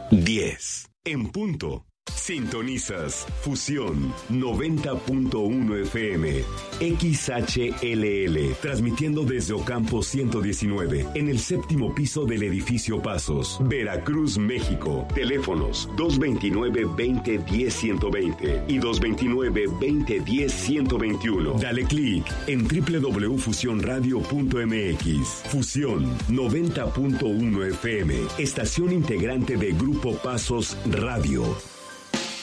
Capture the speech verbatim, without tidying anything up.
diez. En punto. Sintonizas Fusión noventa punto uno F M, X H L L, transmitiendo desde Ocampo ciento diecinueve, en el séptimo piso del edificio Pasos, Veracruz, México. Teléfonos dos veintinueve, veinte, diez, ciento veinte y dos veintinueve, veinte, diez, ciento veintiuno. Dale clic en doble u doble u doble u punto fusión radio punto m x. Fusión noventa punto uno F M, estación integrante de Grupo Pasos Radio.